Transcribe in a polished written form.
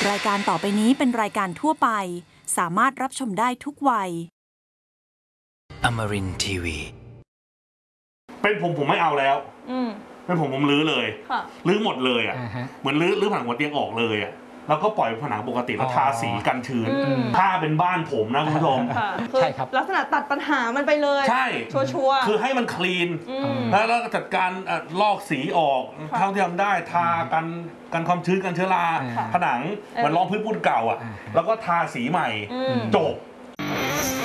รายการต่อไปนี้เป็นรายการทั่วไปสามารถรับชมได้ทุกวัย Amarin Tiwi เป็นผมไม่เอาแล้วเป็นผมลื้อเลยลื้อหมดเลยอ่ะเหมือนลื้อผนังหัวเตียงออกเลยอ่ะแล้วก็ปล่อยผนังปกติแล้วทาสีกันชื้นถ้าเป็นบ้านผมนะคุณผู้ชมใช่ครับลักษณะตัดปัญหามันไปเลยใช่ชัวร์คือให้มันคลีนแล้วจัดการลอกสีออกเท่าที่ทำได้ทากันความชื้นกันเชื้อราผนังเหมือนรองพื้นปูนเก่าอ่ะแล้วก็ทาสีใหม่จบ